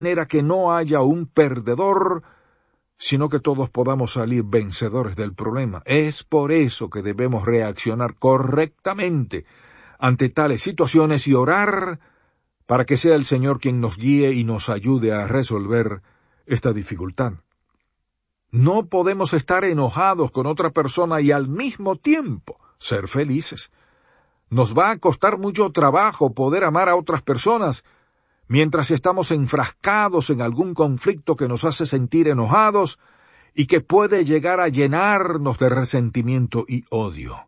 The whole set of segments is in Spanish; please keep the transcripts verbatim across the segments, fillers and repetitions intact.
manera que no haya un perdedor, sino que todos podamos salir vencedores del problema. Es por eso que debemos reaccionar correctamente ante tales situaciones y orar para que sea el Señor quien nos guíe y nos ayude a resolver esta dificultad. No podemos estar enojados con otra persona y al mismo tiempo ser felices. Nos va a costar mucho trabajo poder amar a otras personas mientras estamos enfrascados en algún conflicto que nos hace sentir enojados y que puede llegar a llenarnos de resentimiento y odio.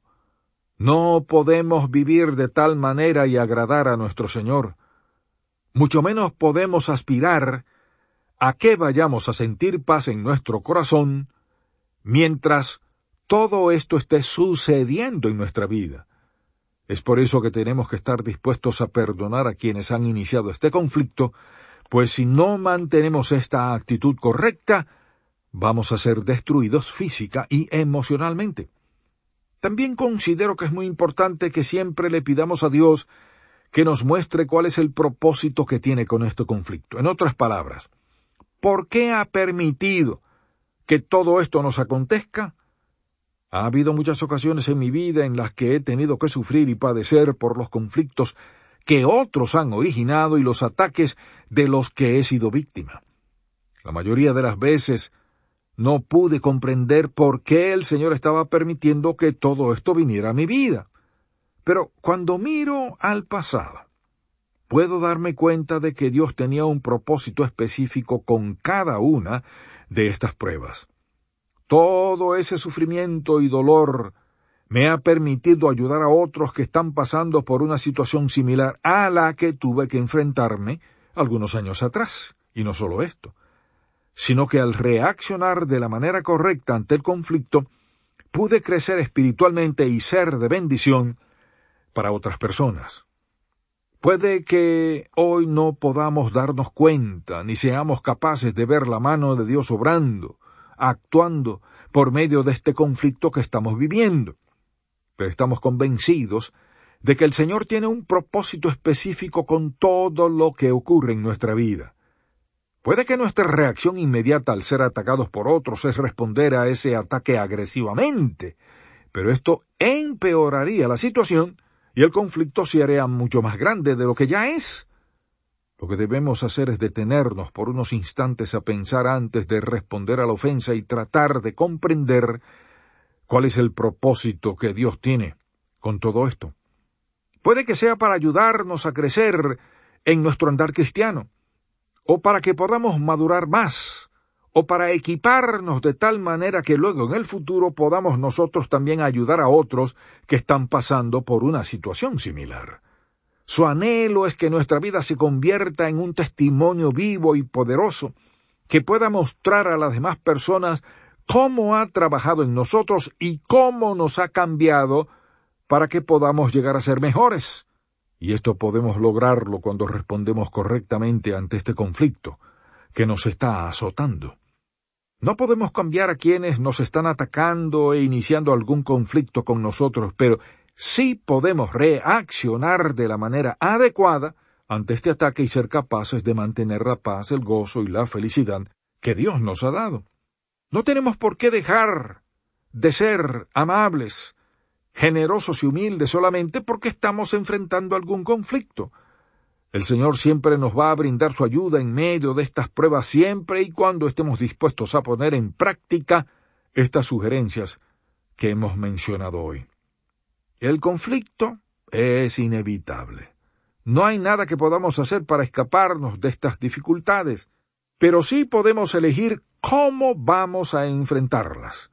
No podemos vivir de tal manera y agradar a nuestro Señor. Mucho menos podemos aspirar a que vayamos a sentir paz en nuestro corazón mientras todo esto esté sucediendo en nuestra vida. Es por eso que tenemos que estar dispuestos a perdonar a quienes han iniciado este conflicto, pues si no mantenemos esta actitud correcta, vamos a ser destruidos física y emocionalmente. También considero que es muy importante que siempre le pidamos a Dios que nos muestre cuál es el propósito que tiene con este conflicto. En otras palabras, ¿por qué ha permitido que todo esto nos acontezca? Ha habido muchas ocasiones en mi vida en las que he tenido que sufrir y padecer por los conflictos que otros han originado y los ataques de los que he sido víctima. La mayoría de las veces no pude comprender por qué el Señor estaba permitiendo que todo esto viniera a mi vida. Pero cuando miro al pasado, puedo darme cuenta de que Dios tenía un propósito específico con cada una de estas pruebas. Todo ese sufrimiento y dolor me ha permitido ayudar a otros que están pasando por una situación similar a la que tuve que enfrentarme algunos años atrás. Y no solo esto, sino que al reaccionar de la manera correcta ante el conflicto, pude crecer espiritualmente y ser de bendición para otras personas. Puede que hoy no podamos darnos cuenta, ni seamos capaces de ver la mano de Dios obrando, actuando por medio de este conflicto que estamos viviendo. Pero estamos convencidos de que el Señor tiene un propósito específico con todo lo que ocurre en nuestra vida. Puede que nuestra reacción inmediata al ser atacados por otros es responder a ese ataque agresivamente, pero esto empeoraría la situación y el conflicto se haría mucho más grande de lo que ya es. Lo que debemos hacer es detenernos por unos instantes a pensar antes de responder a la ofensa y tratar de comprender cuál es el propósito que Dios tiene con todo esto. Puede que sea para ayudarnos a crecer en nuestro andar cristiano, o para que podamos madurar más, o para equiparnos de tal manera que luego en el futuro podamos nosotros también ayudar a otros que están pasando por una situación similar. Su anhelo es que nuestra vida se convierta en un testimonio vivo y poderoso, que pueda mostrar a las demás personas cómo ha trabajado en nosotros y cómo nos ha cambiado para que podamos llegar a ser mejores. Y esto podemos lograrlo cuando respondemos correctamente ante este conflicto que nos está azotando. No podemos cambiar a quienes nos están atacando e iniciando algún conflicto con nosotros, pero sí podemos reaccionar de la manera adecuada ante este ataque y ser capaces de mantener la paz, el gozo y la felicidad que Dios nos ha dado. No tenemos por qué dejar de ser amables, generosos y humildes solamente porque estamos enfrentando algún conflicto. El Señor siempre nos va a brindar su ayuda en medio de estas pruebas siempre y cuando estemos dispuestos a poner en práctica estas sugerencias que hemos mencionado hoy. El conflicto es inevitable. No hay nada que podamos hacer para escaparnos de estas dificultades, pero sí podemos elegir cómo vamos a enfrentarlas.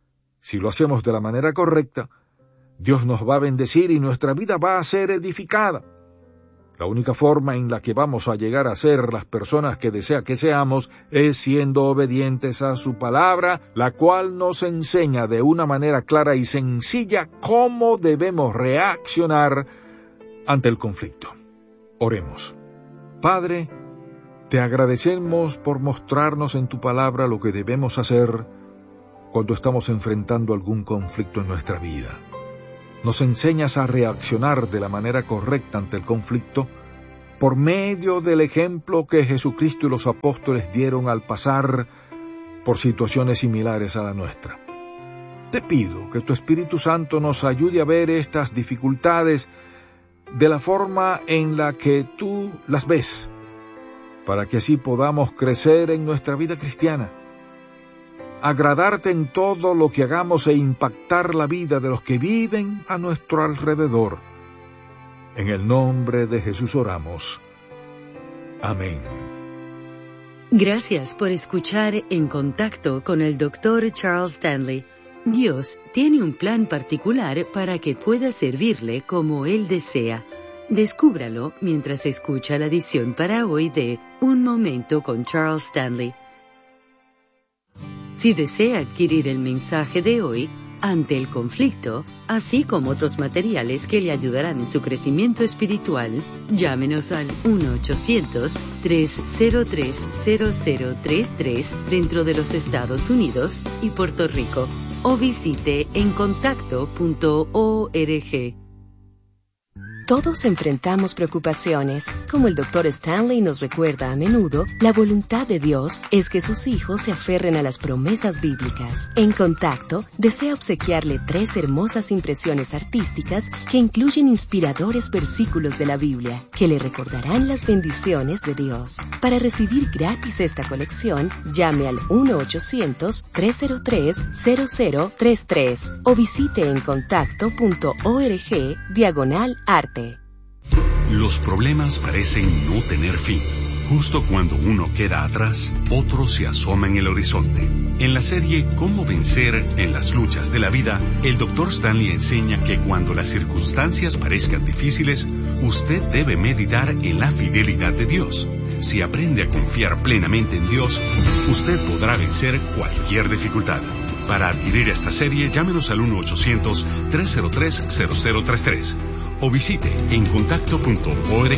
Si lo hacemos de la manera correcta, Dios nos va a bendecir y nuestra vida va a ser edificada. La única forma en la que vamos a llegar a ser las personas que desea que seamos es siendo obedientes a su palabra, la cual nos enseña de una manera clara y sencilla cómo debemos reaccionar ante el conflicto. Oremos. Padre, te agradecemos por mostrarnos en tu palabra lo que debemos hacer cuando estamos enfrentando algún conflicto en nuestra vida. Nos enseñas a reaccionar de la manera correcta ante el conflicto, por medio del ejemplo que Jesucristo y los apóstoles dieron al pasar por situaciones similares a la nuestra. Te pido que tu Espíritu Santo nos ayude a ver estas dificultades de la forma en la que tú las ves, para que así podamos crecer en nuestra vida cristiana, agradarte en todo lo que hagamos e impactar la vida de los que viven a nuestro alrededor. En el nombre de Jesús oramos. Amén. Gracias por escuchar En Contacto con el doctor Charles Stanley. Dios tiene un plan particular para que pueda servirle como Él desea. Descúbralo mientras escucha la edición para hoy de Un Momento con Charles Stanley. Si desea adquirir el mensaje de hoy, Ante el conflicto, así como otros materiales que le ayudarán en su crecimiento espiritual, llámenos al uno ochocientos, tres cero tres, cero cero tres tres dentro de los Estados Unidos y Puerto Rico, o visite en contacto punto org. Todos enfrentamos preocupaciones. Como el doctor Stanley nos recuerda a menudo, la voluntad de Dios es que sus hijos se aferren a las promesas bíblicas. En Contacto, desea obsequiarle tres hermosas impresiones artísticas que incluyen inspiradores versículos de la Biblia, que le recordarán las bendiciones de Dios. Para recibir gratis esta colección, llame al uno ochocientos, tres cero tres, cero cero tres tres o visite en contacto punto org diagonal arte. Los problemas parecen no tener fin. Justo cuando uno queda atrás, otro se asoma en el horizonte. En la serie Cómo vencer en las luchas de la vida, el doctor Stanley enseña que cuando las circunstancias parezcan difíciles, usted debe meditar en la fidelidad de Dios. Si aprende a confiar plenamente en Dios, usted podrá vencer cualquier dificultad. Para adquirir esta serie, llámenos al uno ochocientos, tres cero tres, cero cero tres tres o visite en contacto punto org.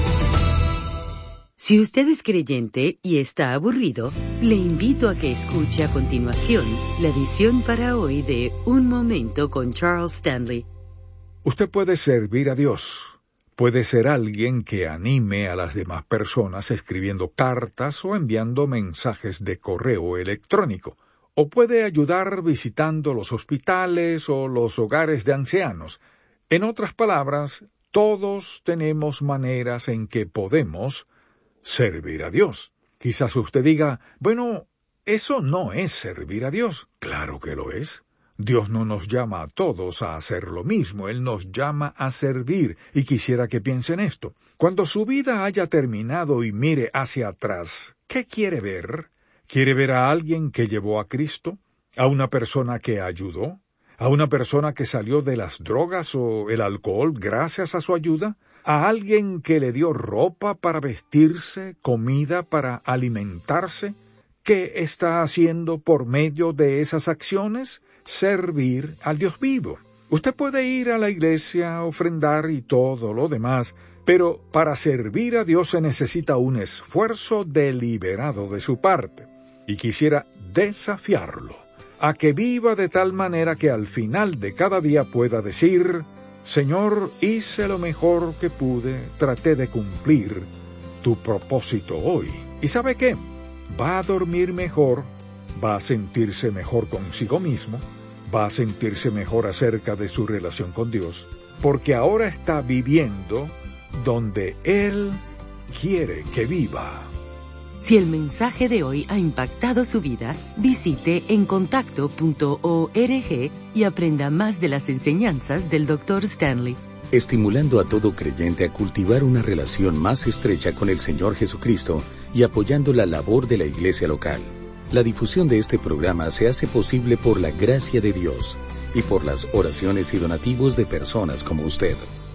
Si usted es creyente y está aburrido, le invito a que escuche a continuación la edición para hoy de Un Momento con Charles Stanley. Usted puede servir a Dios. Puede ser alguien que anime a las demás personas escribiendo cartas o enviando mensajes de correo electrónico. O puede ayudar visitando los hospitales o los hogares de ancianos. En otras palabras, todos tenemos maneras en que podemos servir a Dios. Quizás usted diga, bueno, eso no es servir a Dios. Claro que lo es. Dios no nos llama a todos a hacer lo mismo, Él nos llama a servir, y quisiera que piensen esto. Cuando su vida haya terminado y mire hacia atrás, ¿qué quiere ver? ¿Quiere ver a alguien que llevó a Cristo? ¿A una persona que ayudó? ¿A una persona que salió de las drogas o el alcohol gracias a su ayuda? ¿A alguien que le dio ropa para vestirse, comida para alimentarse? ¿Qué está haciendo por medio de esas acciones? Servir al Dios vivo. Usted puede ir a la iglesia, ofrendar y todo lo demás, pero para servir a Dios se necesita un esfuerzo deliberado de su parte. Y quisiera desafiarlo a que viva de tal manera que al final de cada día pueda decir, Señor, hice lo mejor que pude, traté de cumplir tu propósito hoy. ¿Y sabe qué? Va a dormir mejor, va a sentirse mejor consigo mismo, va a sentirse mejor acerca de su relación con Dios, porque ahora está viviendo donde Él quiere que viva. Si el mensaje de hoy ha impactado su vida, visite en contacto punto org y aprenda más de las enseñanzas del doctor Stanley. Estimulando a todo creyente a cultivar una relación más estrecha con el Señor Jesucristo y apoyando la labor de la iglesia local. La difusión de este programa se hace posible por la gracia de Dios y por las oraciones y donativos de personas como usted.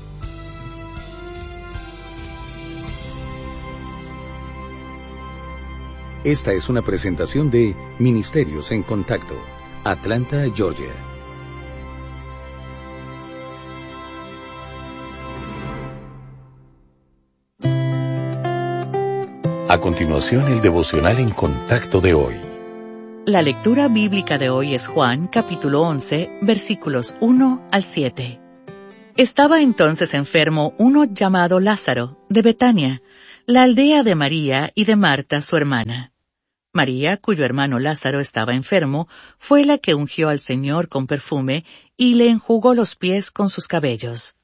Esta es una presentación de Ministerios en Contacto, Atlanta, Georgia. A continuación, el devocional en Contacto de hoy. La lectura bíblica de hoy es Juan, capítulo once, versículos uno al siete. Estaba entonces enfermo uno llamado Lázaro, de Betania, la aldea de María y de Marta, su hermana. María, cuyo hermano Lázaro estaba enfermo, fue la que ungió al Señor con perfume y le enjugó los pies con sus cabellos.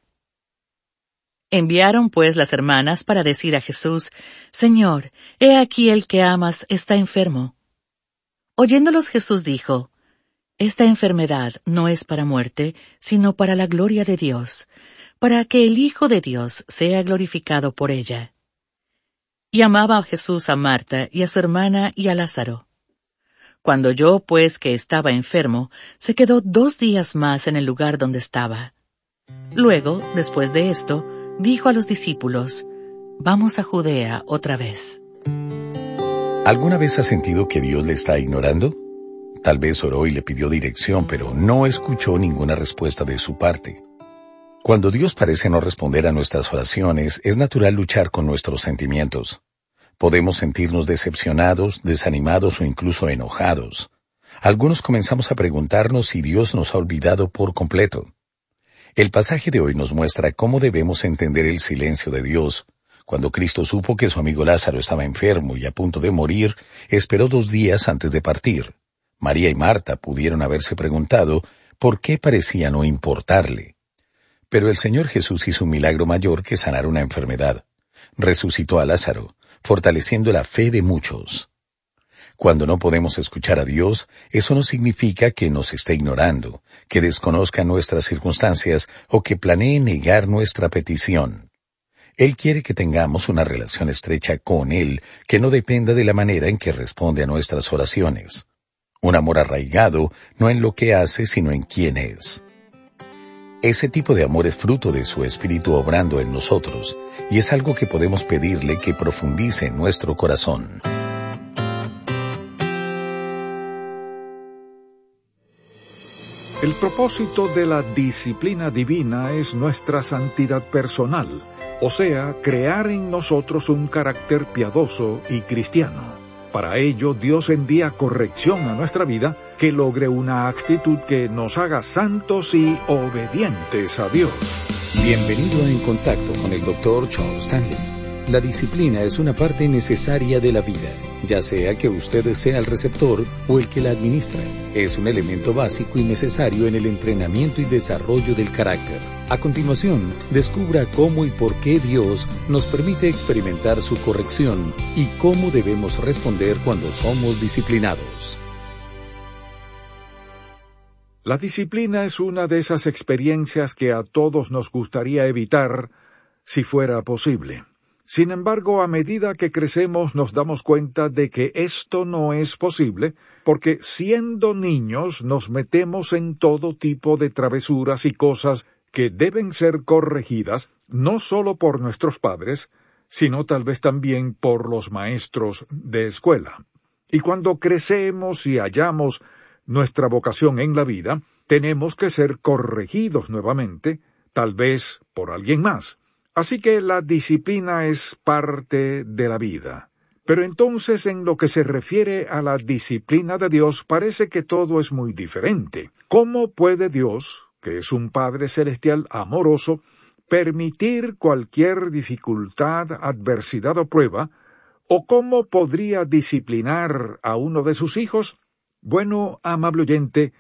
Enviaron pues las hermanas para decir a Jesús: Señor, he aquí el que amas está enfermo. Oyéndolos Jesús dijo: Esta enfermedad no es para muerte, sino para la gloria de Dios, para que el Hijo de Dios sea glorificado por ella. Y amaba a Jesús a Marta y a su hermana y a Lázaro. Cuando oyó pues que estaba enfermo, se quedó dos días más en el lugar donde estaba. Luego, después de esto, dijo a los discípulos: Vamos a Judea otra vez. ¿Alguna vez ha sentido que Dios le está ignorando? Tal vez oró y le pidió dirección, pero no escuchó ninguna respuesta de su parte. Cuando Dios parece no responder a nuestras oraciones, es natural luchar con nuestros sentimientos. Podemos sentirnos decepcionados, desanimados o incluso enojados. Algunos comenzamos a preguntarnos si Dios nos ha olvidado por completo. El pasaje de hoy nos muestra cómo debemos entender el silencio de Dios. Cuando Cristo supo que su amigo Lázaro estaba enfermo y a punto de morir, esperó dos días antes de partir. María y Marta pudieron haberse preguntado por qué parecía no importarle. Pero el Señor Jesús hizo un milagro mayor que sanar una enfermedad. Resucitó a Lázaro, fortaleciendo la fe de muchos. Cuando no podemos escuchar a Dios, eso no significa que nos esté ignorando, que desconozca nuestras circunstancias o que planee negar nuestra petición. Él quiere que tengamos una relación estrecha con Él que no dependa de la manera en que responde a nuestras oraciones. Un amor arraigado no en lo que hace, sino en quién es. Ese tipo de amor es fruto de su Espíritu obrando en nosotros, y es algo que podemos pedirle que profundice en nuestro corazón. El propósito de la disciplina divina es nuestra santidad personal, o sea, crear en nosotros un carácter piadoso y cristiano. Para ello, Dios envía corrección a nuestra vida que logre una actitud que nos haga santos y obedientes a Dios. Bienvenido a En Contacto con el doctor Charles Stanley. La disciplina es una parte necesaria de la vida, ya sea que usted sea el receptor o el que la administra. Es un elemento básico y necesario en el entrenamiento y desarrollo del carácter. A continuación, descubra cómo y por qué Dios nos permite experimentar su corrección y cómo debemos responder cuando somos disciplinados. La disciplina es una de esas experiencias que a todos nos gustaría evitar si fuera posible. Sin embargo, a medida que crecemos nos damos cuenta de que esto no es posible, porque siendo niños nos metemos en todo tipo de travesuras y cosas que deben ser corregidas, no solo por nuestros padres, sino tal vez también por los maestros de escuela. Y cuando crecemos y hallamos nuestra vocación en la vida, tenemos que ser corregidos nuevamente, tal vez por alguien más. Así que la disciplina es parte de la vida. Pero entonces, en lo que se refiere a la disciplina de Dios, parece que todo es muy diferente. ¿Cómo puede Dios, que es un Padre Celestial amoroso, permitir cualquier dificultad, adversidad o prueba? ¿O cómo podría disciplinar a uno de sus hijos? Bueno, amable oyente,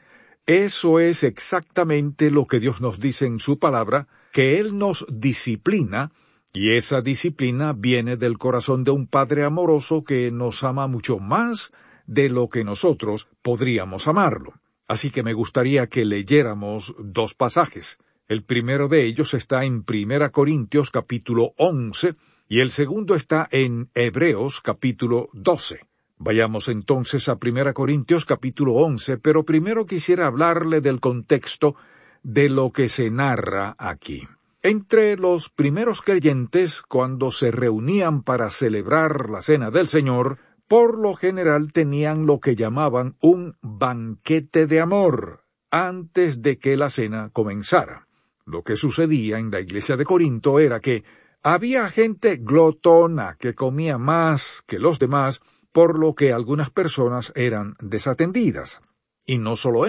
eso es exactamente lo que Dios nos dice en su palabra, que Él nos disciplina, y esa disciplina viene del corazón de un Padre amoroso que nos ama mucho más de lo que nosotros podríamos amarlo. Así que me gustaría que leyéramos dos pasajes. El primero de ellos está en Primera Corintios capítulo once, y el segundo está en Hebreos capítulo doce. Vayamos entonces a Primera Corintios capítulo once, pero primero quisiera hablarle del contexto de lo que se narra aquí. Entre los primeros creyentes, cuando se reunían para celebrar la cena del Señor, por lo general tenían lo que llamaban un banquete de amor, antes de que la cena comenzara. Lo que sucedía en la iglesia de Corinto era que había gente glotona que comía más que los demás, por lo que algunas personas eran desatendidas. Y no solo eso,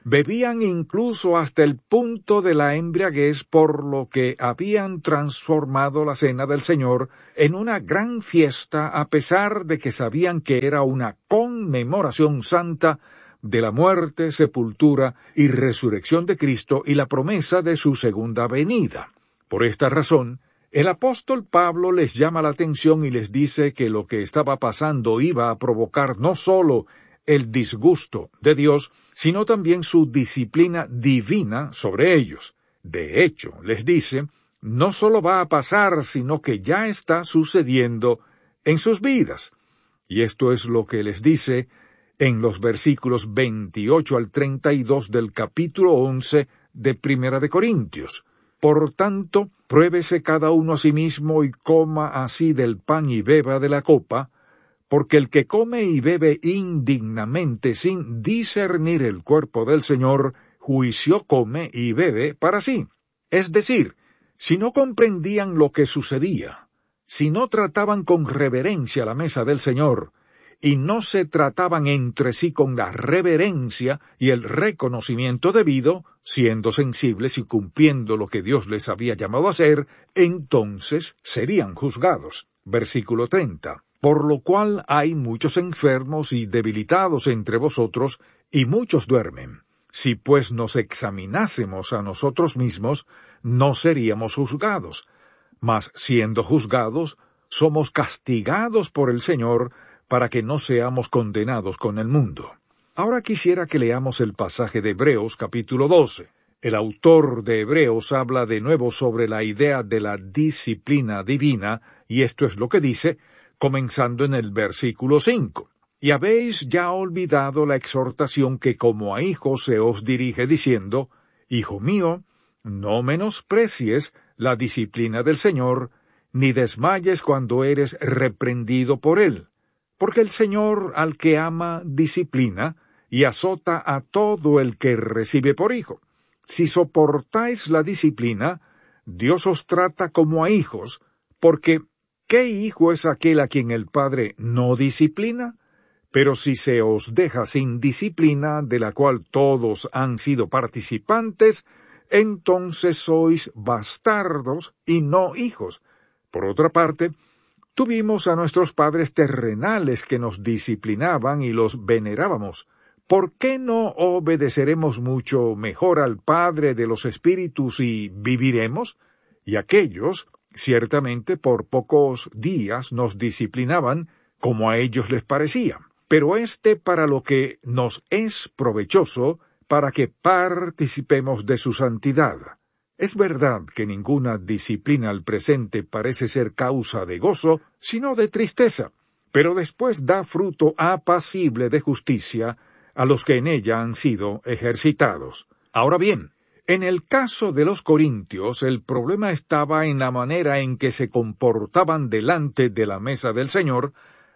Bebían incluso hasta el punto de la embriaguez, por lo que habían transformado la cena del Señor en una gran fiesta, a pesar de que sabían que era una conmemoración santa de la muerte, sepultura y resurrección de Cristo y la promesa de su segunda venida. Por esta razón, el apóstol Pablo les llama la atención y les dice que lo que estaba pasando iba a provocar no solo el disgusto de Dios, sino también su disciplina divina sobre ellos. De hecho, les dice, no solo va a pasar, sino que ya está sucediendo en sus vidas. Y esto es lo que les dice en los versículos veintiocho al treinta y dos del capítulo once de Primera de Corintios. Por tanto, pruébese cada uno a sí mismo y coma así del pan y beba de la copa, porque el que come y bebe indignamente sin discernir el cuerpo del Señor, juicio come y bebe para sí. Es decir, si no comprendían lo que sucedía, si no trataban con reverencia la mesa del Señor, y no se trataban entre sí con la reverencia y el reconocimiento debido, siendo sensibles y cumpliendo lo que Dios les había llamado a hacer, entonces serían juzgados. Versículo treinta. Por lo cual hay muchos enfermos y debilitados entre vosotros, y muchos duermen. Si pues nos examinásemos a nosotros mismos, no seríamos juzgados. Mas siendo juzgados, somos castigados por el Señor, para que no seamos condenados con el mundo. Ahora quisiera que leamos el pasaje de Hebreos capítulo doce. El autor de Hebreos habla de nuevo sobre la idea de la disciplina divina, y esto es lo que dice, comenzando en el versículo cinco. Y habéis ya olvidado la exhortación que como a hijos se os dirige diciendo, Hijo mío, no menosprecies la disciplina del Señor, ni desmayes cuando eres reprendido por él. Porque el Señor al que ama disciplina, y azota a todo el que recibe por hijo. Si soportáis la disciplina, Dios os trata como a hijos, porque ¿qué hijo es aquel a quien el Padre no disciplina? Pero si se os deja sin disciplina, de la cual todos han sido participantes, entonces sois bastardos y no hijos. Por otra parte, tuvimos a nuestros padres terrenales que nos disciplinaban y los venerábamos. ¿Por qué no obedeceremos mucho mejor al Padre de los Espíritus y viviremos? Y aquellos, ciertamente por pocos días nos disciplinaban como a ellos les parecía, pero éste para lo que nos es provechoso, para que participemos de su santidad. Es verdad que ninguna disciplina al presente parece ser causa de gozo, sino de tristeza, pero después da fruto apacible de justicia a los que en ella han sido ejercitados. Ahora bien, en el caso de los corintios, el problema estaba en la manera en que se comportaban delante de la mesa del Señor,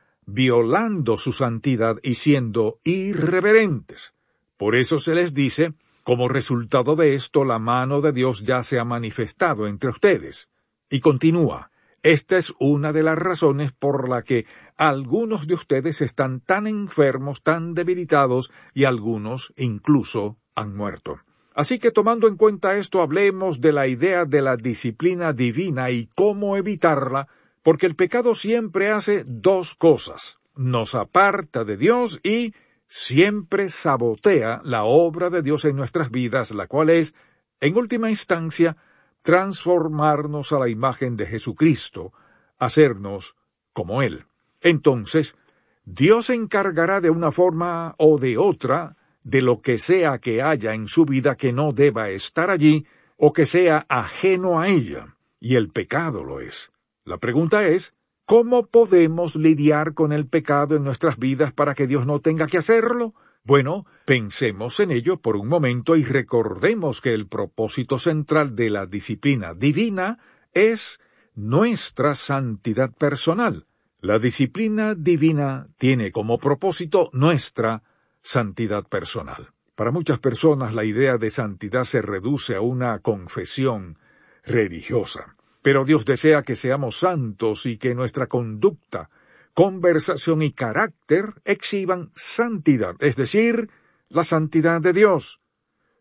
violando su santidad y siendo irreverentes. Por eso se les dice, como resultado de esto, la mano de Dios ya se ha manifestado entre ustedes. Y continúa, esta es una de las razones por la que algunos de ustedes están tan enfermos, tan debilitados, y algunos incluso han muerto. Así que tomando en cuenta esto, hablemos de la idea de la disciplina divina y cómo evitarla, porque el pecado siempre hace dos cosas: nos aparta de Dios y siempre sabotea la obra de Dios en nuestras vidas, la cual es, en última instancia, transformarnos a la imagen de Jesucristo, hacernos como Él. Entonces, Dios se encargará de una forma o de otra de lo que sea que haya en su vida que no deba estar allí o que sea ajeno a ella, y el pecado lo es. La pregunta es, ¿cómo podemos lidiar con el pecado en nuestras vidas para que Dios no tenga que hacerlo? Bueno, pensemos en ello por un momento y recordemos que el propósito central de la disciplina divina es nuestra santidad personal. La disciplina divina tiene como propósito nuestra santidad personal. Para muchas personas la idea de santidad se reduce a una confesión religiosa, pero Dios desea que seamos santos y que nuestra conducta, conversación y carácter exhiban santidad, es decir, la santidad de Dios.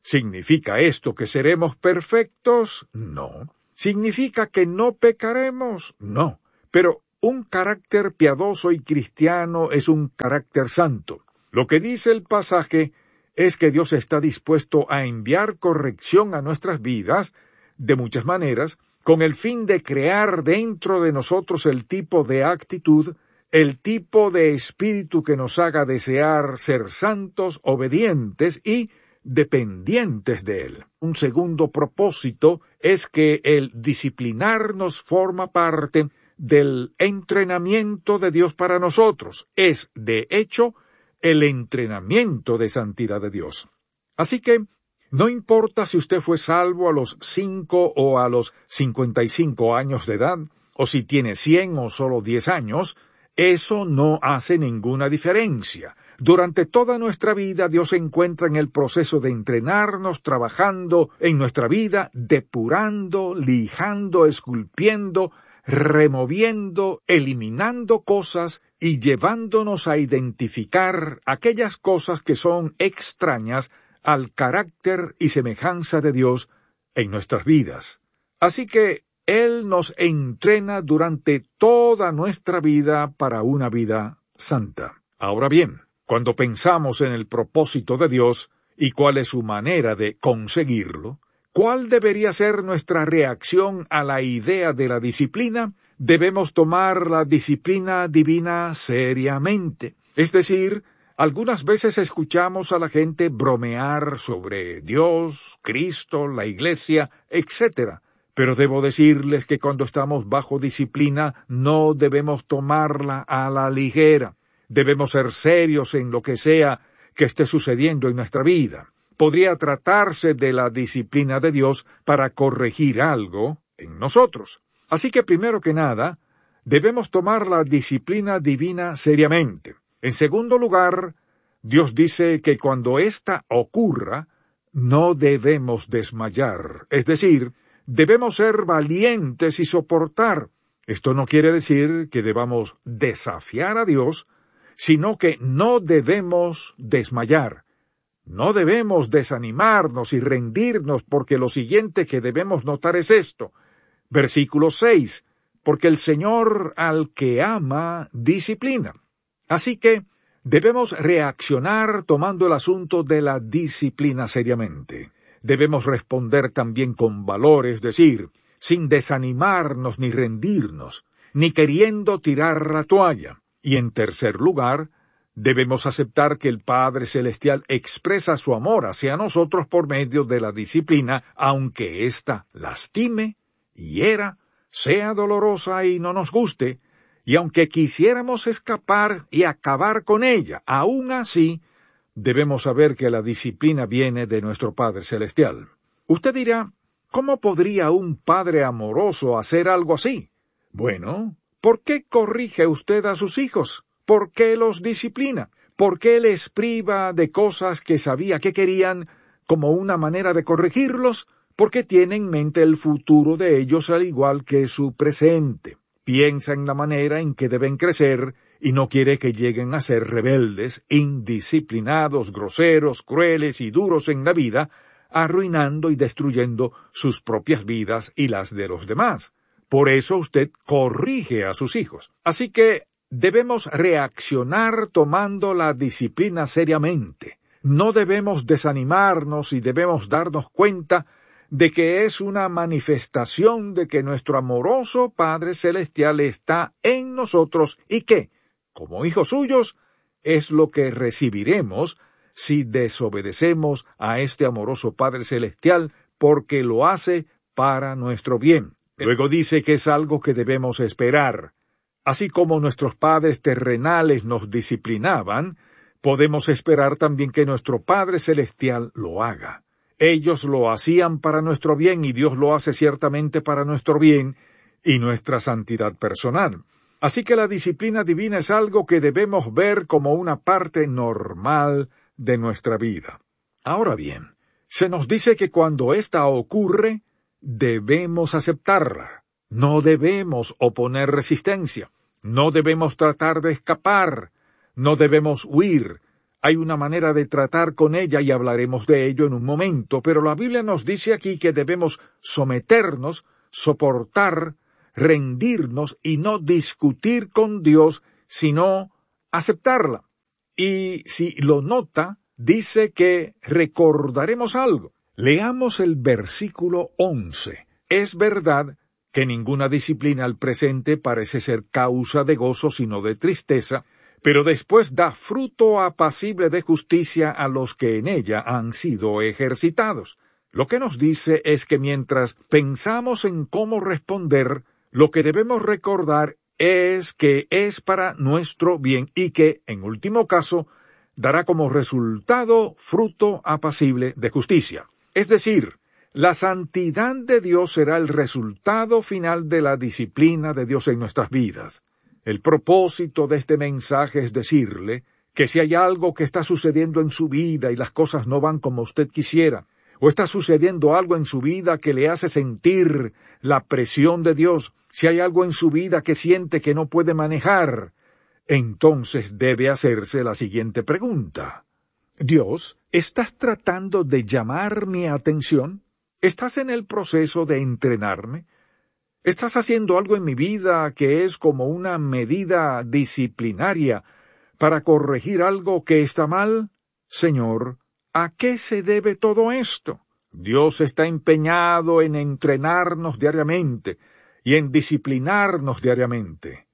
¿Significa esto que seremos perfectos? No. ¿Significa que no pecaremos? No. Pero un carácter piadoso y cristiano es un carácter santo. Lo que dice el pasaje es que Dios está dispuesto a enviar corrección a nuestras vidas, de muchas maneras, con el fin de crear dentro de nosotros el tipo de actitud, el tipo de espíritu que nos haga desear ser santos, obedientes y dependientes de Él. Un segundo propósito es que el disciplinarnos forma parte del entrenamiento de Dios para nosotros. Es, de hecho, el entrenamiento de santidad de Dios. Así que, no importa si usted fue salvo a los cinco o a los cincuenta y cinco años de edad, o si tiene cien o solo diez años, eso no hace ninguna diferencia. Durante toda nuestra vida, Dios se encuentra en el proceso de entrenarnos, trabajando en nuestra vida, depurando, lijando, esculpiendo, removiendo, eliminando cosas y llevándonos a identificar aquellas cosas que son extrañas al carácter y semejanza de Dios en nuestras vidas. Así que Él nos entrena durante toda nuestra vida para una vida santa. Ahora bien, cuando pensamos en el propósito de Dios y cuál es su manera de conseguirlo, ¿cuál debería ser nuestra reacción a la idea de la disciplina? Debemos tomar la disciplina divina seriamente. Es decir, algunas veces escuchamos a la gente bromear sobre Dios, Cristo, la Iglesia, etcétera. Pero debo decirles que cuando estamos bajo disciplina no debemos tomarla a la ligera. Debemos ser serios en lo que sea que esté sucediendo en nuestra vida. Podría tratarse de la disciplina de Dios para corregir algo en nosotros. Así que primero que nada, debemos tomar la disciplina divina seriamente. En segundo lugar, Dios dice que cuando ésta ocurra, no debemos desmayar. Es decir, debemos ser valientes y soportar. Esto no quiere decir que debamos desafiar a Dios, sino que no debemos desmayar. No debemos desanimarnos y rendirnos, porque lo siguiente que debemos notar es esto. Versículo seis. Porque el Señor al que ama, disciplina. Así que debemos reaccionar tomando el asunto de la disciplina seriamente. Debemos responder también con valor, es decir, sin desanimarnos ni rendirnos, ni queriendo tirar la toalla. Y en tercer lugar, debemos aceptar que el Padre Celestial expresa su amor hacia nosotros por medio de la disciplina, aunque ésta lastime, hiera, sea dolorosa y no nos guste, y aunque quisiéramos escapar y acabar con ella, aún así, debemos saber que la disciplina viene de nuestro Padre Celestial. Usted dirá, ¿cómo podría un padre amoroso hacer algo así? Bueno, ¿por qué corrige usted a sus hijos? ¿Por qué los disciplina? ¿Por qué les priva de cosas que sabía que querían como una manera de corregirlos? Porque tiene en mente el futuro de ellos al igual que su presente. Piensa en la manera en que deben crecer y no quiere que lleguen a ser rebeldes, indisciplinados, groseros, crueles y duros en la vida, arruinando y destruyendo sus propias vidas y las de los demás. Por eso usted corrige a sus hijos. Así que debemos reaccionar tomando la disciplina seriamente. No debemos desanimarnos y debemos darnos cuenta de que es una manifestación de que nuestro amoroso Padre Celestial está en nosotros y que, como hijos suyos, es lo que recibiremos si desobedecemos a este amoroso Padre Celestial, porque lo hace para nuestro bien. Luego dice que es algo que debemos esperar. Así como nuestros padres terrenales nos disciplinaban, podemos esperar también que nuestro Padre Celestial lo haga. Ellos lo hacían para nuestro bien y Dios lo hace ciertamente para nuestro bien y nuestra santidad personal. Así que la disciplina divina es algo que debemos ver como una parte normal de nuestra vida. Ahora bien, se nos dice que cuando ésta ocurre, debemos aceptarla. No debemos oponer resistencia. No debemos tratar de escapar. No debemos huir. Hay una manera de tratar con ella y hablaremos de ello en un momento, pero la Biblia nos dice aquí que debemos someternos, soportar, rendirnos y no discutir con Dios, sino aceptarla. Y si lo nota, dice que recordaremos algo. Leamos el versículo once. Es verdad que ninguna disciplina al presente parece ser causa de gozo sino de tristeza, pero después da fruto apacible de justicia a los que en ella han sido ejercitados. Lo que nos dice es que mientras pensamos en cómo responder, lo que debemos recordar es que es para nuestro bien y que, en último caso, dará como resultado fruto apacible de justicia. Es decir, la santidad de Dios será el resultado final de la disciplina de Dios en nuestras vidas. El propósito de este mensaje es decirle que si hay algo que está sucediendo en su vida y las cosas no van como usted quisiera, o está sucediendo algo en su vida que le hace sentir la presión de Dios, si hay algo en su vida que siente que no puede manejar, entonces debe hacerse la siguiente pregunta. Dios, ¿estás tratando de llamar mi atención? ¿Estás en el proceso de entrenarme? ¿Estás haciendo algo en mi vida que es como una medida disciplinaria para corregir algo que está mal? Señor, ¿a qué se debe todo esto? Dios está empeñado en entrenarnos diariamente y en disciplinarnos diariamente.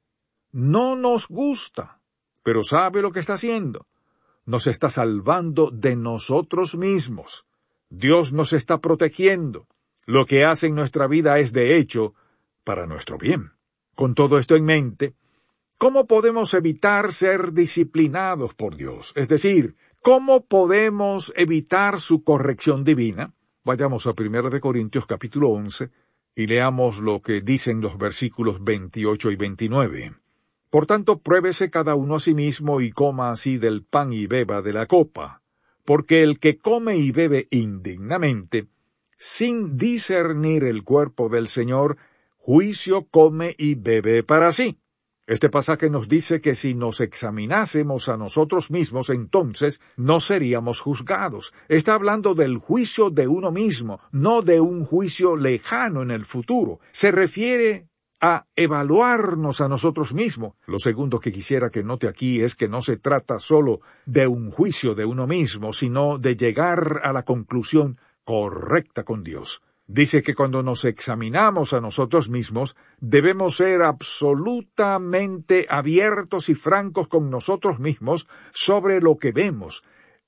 No nos gusta, pero sabe lo que está haciendo. Nos está salvando de nosotros mismos. Dios nos está protegiendo. Lo que hace en nuestra vida es, de hecho, para nuestro bien. Con todo esto en mente, ¿cómo podemos evitar ser disciplinados por Dios? Es decir, ¿cómo podemos evitar su corrección divina? Vayamos a primera de Corintios capítulo once y leamos lo que dicen los versículos veintiocho y veintinueve. Por tanto, pruébese cada uno a sí mismo y coma así del pan y beba de la copa, porque el que come y bebe indignamente, sin discernir el cuerpo del Señor, juicio come y bebe para sí. Este pasaje nos dice que si nos examinásemos a nosotros mismos, entonces no seríamos juzgados. Está hablando del juicio de uno mismo, no de un juicio lejano en el futuro. Se refiere a evaluarnos a nosotros mismos. Lo segundo que quisiera que note aquí es que no se trata solo de un juicio de uno mismo, sino de llegar a la conclusión correcta con Dios. Dice que cuando nos examinamos a nosotros mismos, debemos ser absolutamente abiertos y francos con nosotros mismos sobre lo que vemos.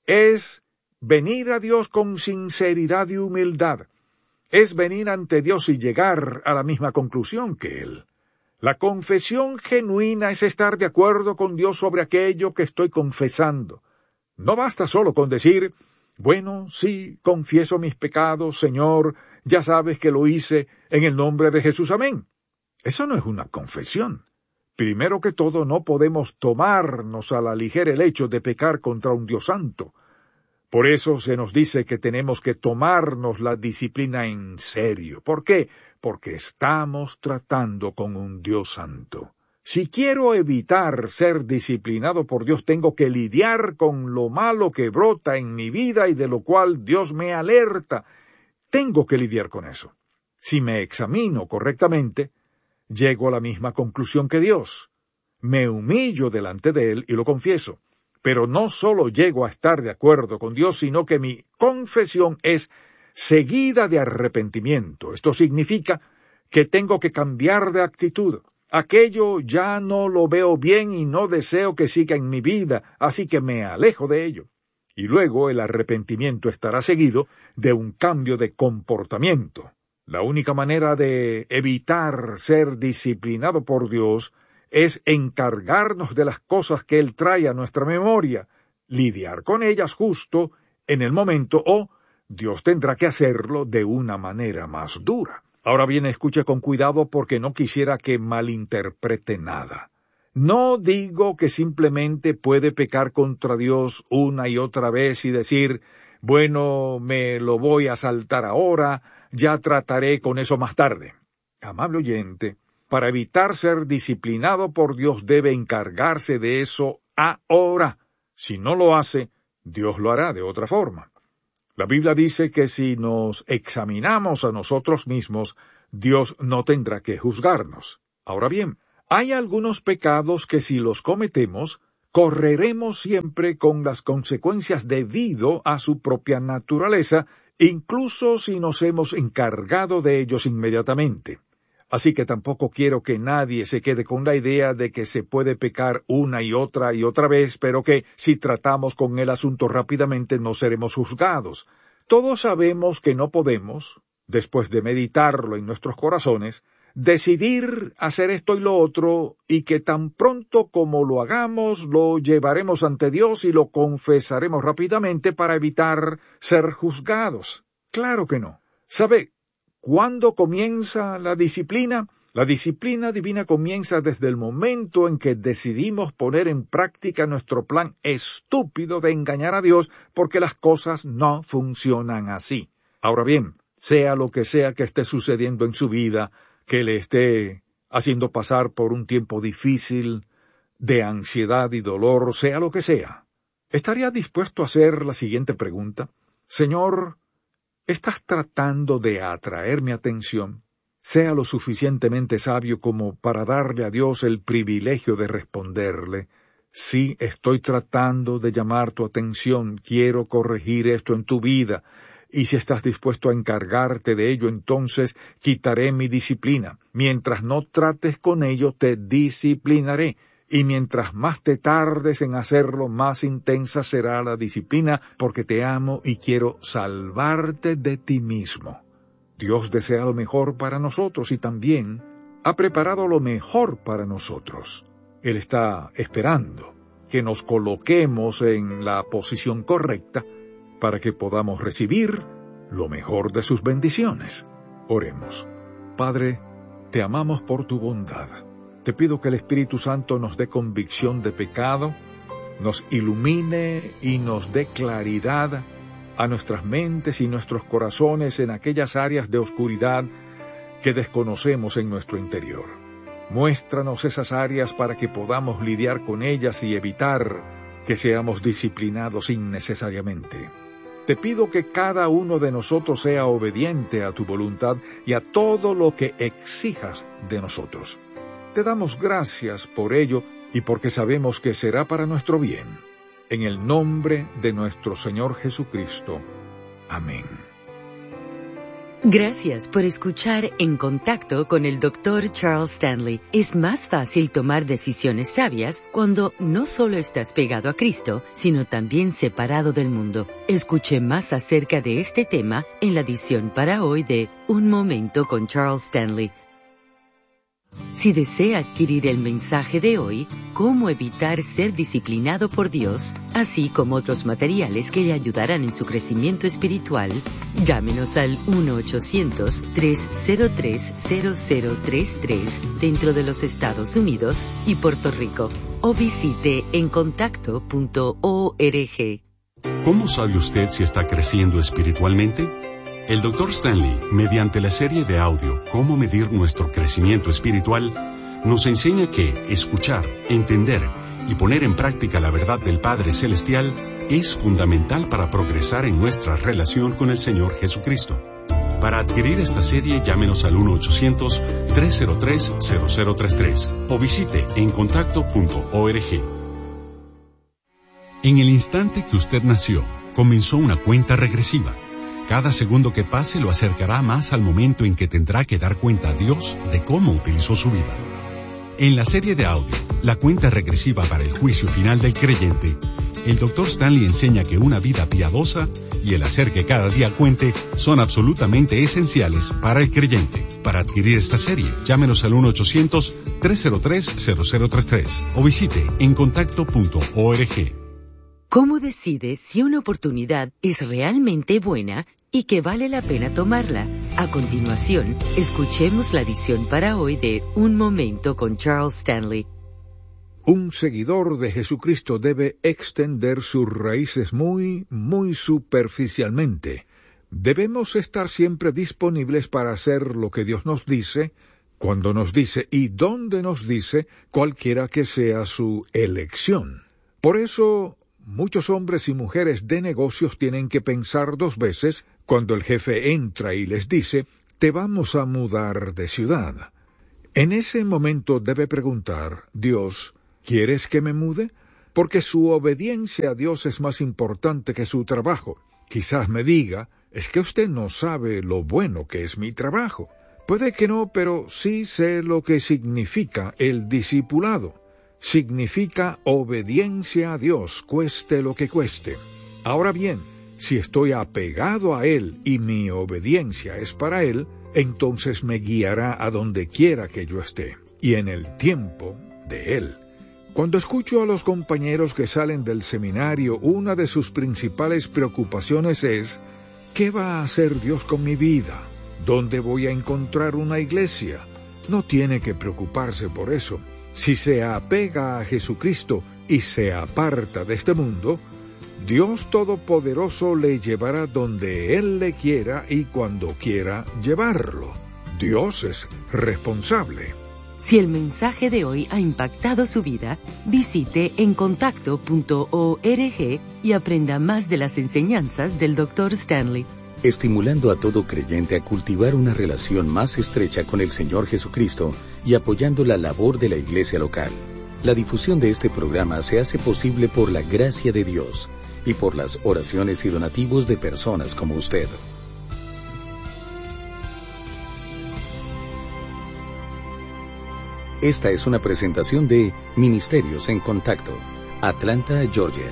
Es venir a Dios con sinceridad y humildad. Es venir ante Dios y llegar a la misma conclusión que Él. La confesión genuina es estar de acuerdo con Dios sobre aquello que estoy confesando. No basta solo con decir, bueno, sí, confieso mis pecados, Señor, ya sabes que lo hice en el nombre de Jesús, amén. Eso no es una confesión. Primero que todo, no podemos tomarnos a la ligera el hecho de pecar contra un Dios santo. Por eso se nos dice que tenemos que tomarnos la disciplina en serio. ¿Por qué? Porque estamos tratando con un Dios santo. Si quiero evitar ser disciplinado por Dios, tengo que lidiar con lo malo que brota en mi vida y de lo cual Dios me alerta. Tengo que lidiar con eso. Si me examino correctamente, llego a la misma conclusión que Dios. Me humillo delante de Él y lo confieso. Pero no solo llego a estar de acuerdo con Dios, sino que mi confesión es seguida de arrepentimiento. Esto significa que tengo que cambiar de actitud. Aquello ya no lo veo bien y no deseo que siga en mi vida, así que me alejo de ello. Y luego el arrepentimiento estará seguido de un cambio de comportamiento. La única manera de evitar ser disciplinado por Dios es encargarnos de las cosas que Él trae a nuestra memoria, lidiar con ellas justo en el momento, o Dios tendrá que hacerlo de una manera más dura. Ahora bien, escuche con cuidado porque no quisiera que malinterprete nada. No digo que simplemente puede pecar contra Dios una y otra vez y decir, bueno, me lo voy a saltar ahora, ya trataré con eso más tarde. Amable oyente, para evitar ser disciplinado por Dios debe encargarse de eso ahora. Si no lo hace, Dios lo hará de otra forma. La Biblia dice que si nos examinamos a nosotros mismos, Dios no tendrá que juzgarnos. Ahora bien, hay algunos pecados que si los cometemos, correremos siempre con las consecuencias debido a su propia naturaleza, incluso si nos hemos encargado de ellos inmediatamente. Así que tampoco quiero que nadie se quede con la idea de que se puede pecar una y otra y otra vez, pero que si tratamos con el asunto rápidamente no seremos juzgados. Todos sabemos que no podemos, después de meditarlo en nuestros corazones, decidir hacer esto y lo otro, y que tan pronto como lo hagamos, lo llevaremos ante Dios y lo confesaremos rápidamente para evitar ser juzgados. Claro que no. ¿Sabe cuándo comienza la disciplina? La disciplina divina comienza desde el momento en que decidimos poner en práctica nuestro plan estúpido de engañar a Dios, porque las cosas no funcionan así. Ahora bien, sea lo que sea que esté sucediendo en su vida, que le esté haciendo pasar por un tiempo difícil, de ansiedad y dolor, sea lo que sea, ¿estaría dispuesto a hacer la siguiente pregunta? Señor, ¿estás tratando de atraer mi atención? Sea lo suficientemente sabio como para darle a Dios el privilegio de responderle, sí, estoy tratando de llamar tu atención, quiero corregir esto en tu vida, y si estás dispuesto a encargarte de ello, entonces quitaré mi disciplina. Mientras no trates con ello, te disciplinaré. Y mientras más te tardes en hacerlo, más intensa será la disciplina, porque te amo y quiero salvarte de ti mismo. Dios desea lo mejor para nosotros y también ha preparado lo mejor para nosotros. Él está esperando que nos coloquemos en la posición correcta para que podamos recibir lo mejor de sus bendiciones. Oremos. Padre, te amamos por tu bondad. Te pido que el Espíritu Santo nos dé convicción de pecado, nos ilumine y nos dé claridad a nuestras mentes y nuestros corazones en aquellas áreas de oscuridad que desconocemos en nuestro interior. Muéstranos esas áreas para que podamos lidiar con ellas y evitar que seamos disciplinados innecesariamente. Te pido que cada uno de nosotros sea obediente a tu voluntad y a todo lo que exijas de nosotros. Te damos gracias por ello y porque sabemos que será para nuestro bien. En el nombre de nuestro Señor Jesucristo. Amén. Gracias por escuchar En Contacto con el doctor Charles Stanley. Es más fácil tomar decisiones sabias cuando no solo estás pegado a Cristo, sino también separado del mundo. Escuche más acerca de este tema en la edición para hoy de Un Momento con Charles Stanley. Si desea adquirir el mensaje de hoy, Cómo evitar ser disciplinado por Dios, así como otros materiales que le ayudarán en su crecimiento espiritual, llámenos al uno ochocientos, tres cero tres, cero cero tres tres dentro de los Estados Unidos y Puerto Rico, o visite en contacto punto org. ¿Cómo sabe usted si está creciendo espiritualmente? El doctor Stanley, mediante la serie de audio Cómo medir nuestro crecimiento espiritual, nos enseña que escuchar, entender y poner en práctica la verdad del Padre Celestial es fundamental para progresar en nuestra relación con el Señor Jesucristo. Para adquirir esta serie, llámenos al uno ochocientos, tres cero tres, cero cero tres tres o visite en contacto punto org. En el instante que usted nació, comenzó una cuenta regresiva. Cada segundo que pase lo acercará más al momento en que tendrá que dar cuenta a Dios de cómo utilizó su vida. En la serie de audio, La cuenta regresiva para el juicio final del creyente, el doctor Stanley enseña que una vida piadosa y el hacer que cada día cuente son absolutamente esenciales para el creyente. Para adquirir esta serie, llámenos al uno ochocientos, tres cero tres, cero cero tres tres o visite en contacto punto org. ¿Cómo decide si una oportunidad es realmente buena y que vale la pena tomarla? A continuación, escuchemos la edición para hoy de Un Momento con Charles Stanley. Un seguidor de Jesucristo debe extender sus raíces muy, muy superficialmente. Debemos estar siempre disponibles para hacer lo que Dios nos dice, cuando nos dice y donde nos dice, cualquiera que sea su elección. Por eso, muchos hombres y mujeres de negocios tienen que pensar dos veces cuando el jefe entra y les dice, te vamos a mudar de ciudad. En ese momento debe preguntar, Dios, ¿quieres que me mude? Porque su obediencia a Dios es más importante que su trabajo. Quizás me diga, es que usted no sabe lo bueno que es mi trabajo. Puede que no, pero sí sé lo que significa el discipulado. Significa obediencia a Dios, cueste lo que cueste. Ahora bien, si estoy apegado a Él y mi obediencia es para Él, entonces me guiará a donde quiera que yo esté, y en el tiempo de Él. Cuando escucho a los compañeros que salen del seminario, una de sus principales preocupaciones es, ¿qué va a hacer Dios con mi vida? ¿Dónde voy a encontrar una iglesia? No tiene que preocuparse por eso. Si se apega a Jesucristo y se aparta de este mundo, Dios Todopoderoso le llevará donde Él le quiera y cuando quiera llevarlo. Dios es responsable. Si el mensaje de hoy ha impactado su vida, visite encontacto punto org y aprenda más de las enseñanzas del doctor Stanley. Estimulando a todo creyente a cultivar una relación más estrecha con el Señor Jesucristo y apoyando la labor de la iglesia local. La difusión de este programa se hace posible por la gracia de Dios y por las oraciones y donativos de personas como usted. Esta es una presentación de Ministerios en Contacto, Atlanta, Georgia.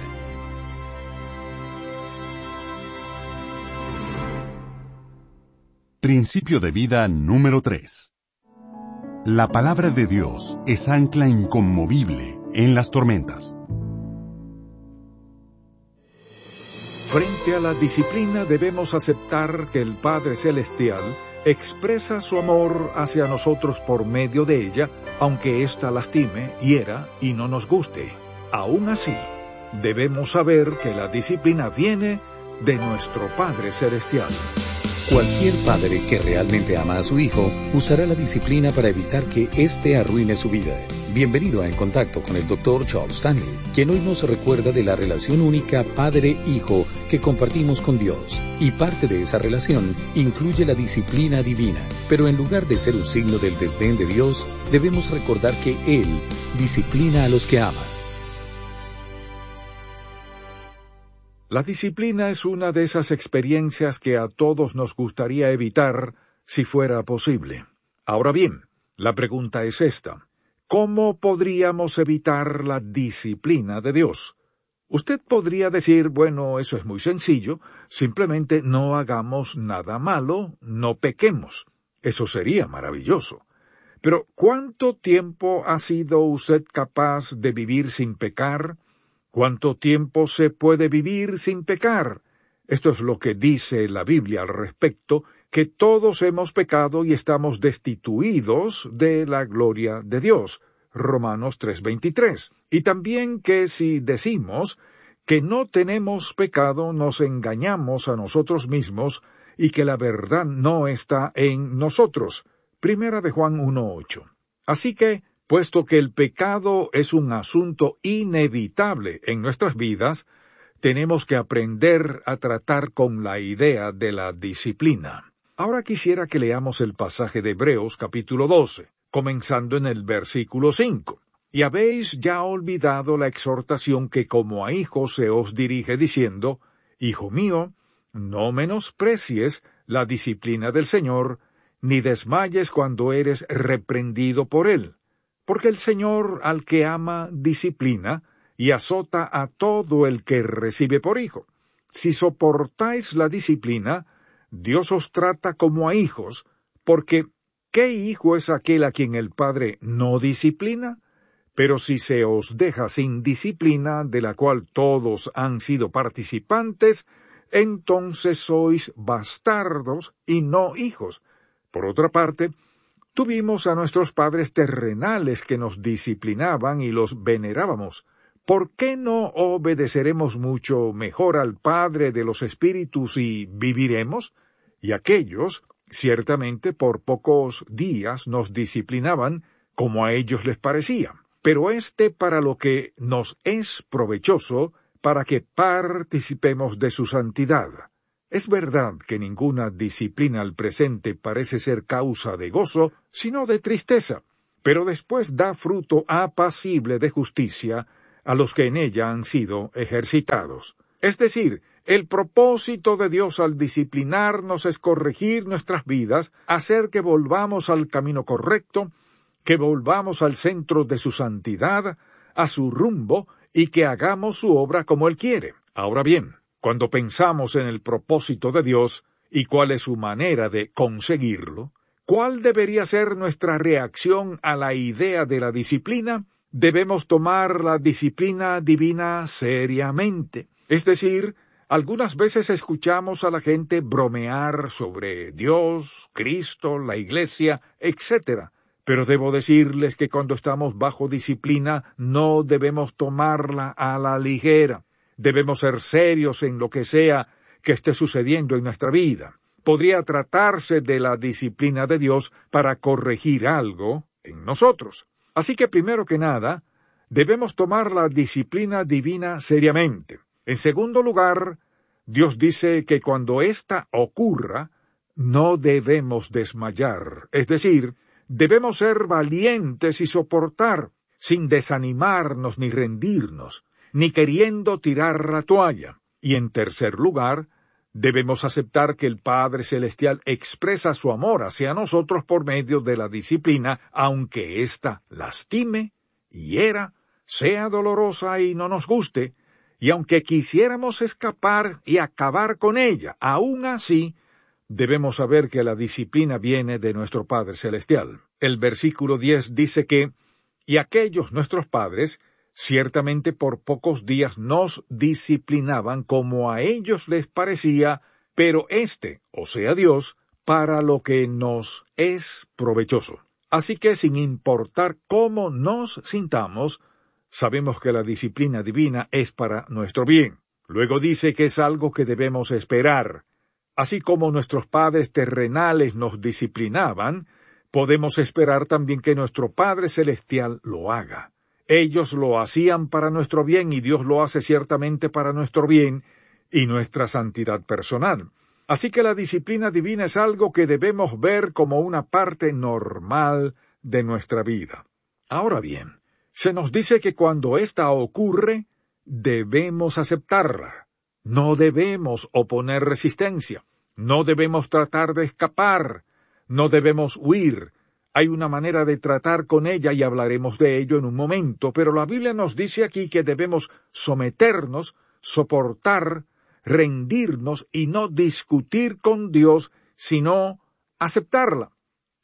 Principio de vida número tres. La palabra de Dios es ancla inconmovible en las tormentas. Frente a la disciplina debemos aceptar que el Padre Celestial expresa su amor hacia nosotros por medio de ella, aunque ésta lastime, hiera y no nos guste. Aún así, debemos saber que la disciplina viene de nuestro Padre Celestial. Cualquier padre que realmente ama a su hijo usará la disciplina para evitar que éste arruine su vida. Bienvenido a En Contacto con el doctor Charles Stanley, quien hoy nos recuerda de la relación única padre-hijo que compartimos con Dios. Y parte de esa relación incluye la disciplina divina. Pero en lugar de ser un signo del desdén de Dios, debemos recordar que Él disciplina a los que aman. La disciplina es una de esas experiencias que a todos nos gustaría evitar si fuera posible. Ahora bien, la pregunta es esta. ¿Cómo podríamos evitar la disciplina de Dios? Usted podría decir, bueno, eso es muy sencillo, simplemente no hagamos nada malo, no pequemos. Eso sería maravilloso. Pero, ¿cuánto tiempo ha sido usted capaz de vivir sin pecar? ¿Cuánto tiempo se puede vivir sin pecar? Esto es lo que dice la Biblia al respecto, que todos hemos pecado y estamos destituidos de la gloria de Dios. Romanos tres veintitrés. Y también que si decimos que no tenemos pecado, nos engañamos a nosotros mismos y que la verdad no está en nosotros. Primera de Juan uno ocho. Así que, puesto que el pecado es un asunto inevitable en nuestras vidas, tenemos que aprender a tratar con la idea de la disciplina. Ahora quisiera que leamos el pasaje de Hebreos capítulo doce, comenzando en el versículo cinco. Y habéis ya olvidado la exhortación que como a hijos se os dirige diciendo, Hijo mío, no menosprecies la disciplina del Señor, ni desmayes cuando eres reprendido por Él. Porque el Señor al que ama disciplina y azota a todo el que recibe por hijo. Si soportáis la disciplina, Dios os trata como a hijos, porque ¿qué hijo es aquel a quien el Padre no disciplina? Pero si se os deja sin disciplina, de la cual todos han sido participantes, entonces sois bastardos y no hijos. Por otra parte, tuvimos a nuestros padres terrenales que nos disciplinaban y los venerábamos. ¿Por qué no obedeceremos mucho mejor al Padre de los Espíritus y viviremos? Y aquellos, ciertamente por pocos días nos disciplinaban como a ellos les parecía. Pero éste para lo que nos es provechoso, para que participemos de su santidad. Es verdad que ninguna disciplina al presente parece ser causa de gozo, sino de tristeza, pero después da fruto apacible de justicia a los que en ella han sido ejercitados. Es decir, el propósito de Dios al disciplinarnos es corregir nuestras vidas, hacer que volvamos al camino correcto, que volvamos al centro de su santidad, a su rumbo, y que hagamos su obra como Él quiere. Ahora bien, cuando pensamos en el propósito de Dios y cuál es su manera de conseguirlo, ¿cuál debería ser nuestra reacción a la idea de la disciplina? Debemos tomar la disciplina divina seriamente. Es decir, algunas veces escuchamos a la gente bromear sobre Dios, Cristo, la Iglesia, etcétera. Pero debo decirles que cuando estamos bajo disciplina no debemos tomarla a la ligera. Debemos ser serios en lo que sea que esté sucediendo en nuestra vida. Podría tratarse de la disciplina de Dios para corregir algo en nosotros. Así que primero que nada, debemos tomar la disciplina divina seriamente. En segundo lugar, Dios dice que cuando ésta ocurra, no debemos desmayar. Es decir, debemos ser valientes y soportar, sin desanimarnos ni rendirnos, ni queriendo tirar la toalla. Y en tercer lugar, debemos aceptar que el Padre Celestial expresa su amor hacia nosotros por medio de la disciplina, aunque ésta lastime, hiera, sea dolorosa y no nos guste, y aunque quisiéramos escapar y acabar con ella, aún así, debemos saber que la disciplina viene de nuestro Padre Celestial. El versículo diez dice que, y aquellos nuestros padres, ciertamente por pocos días nos disciplinaban como a ellos les parecía, pero éste, o sea Dios, para lo que nos es provechoso. Así que sin importar cómo nos sintamos, sabemos que la disciplina divina es para nuestro bien. Luego dice que es algo que debemos esperar. Así como nuestros padres terrenales nos disciplinaban, podemos esperar también que nuestro Padre Celestial lo haga. Ellos lo hacían para nuestro bien y Dios lo hace ciertamente para nuestro bien y nuestra santidad personal. Así que la disciplina divina es algo que debemos ver como una parte normal de nuestra vida. Ahora bien, se nos dice que cuando ésta ocurre, debemos aceptarla. No debemos oponer resistencia. No debemos tratar de escapar. No debemos huir. Hay una manera de tratar con ella y hablaremos de ello en un momento, pero la Biblia nos dice aquí que debemos someternos, soportar, rendirnos y no discutir con Dios, sino aceptarla.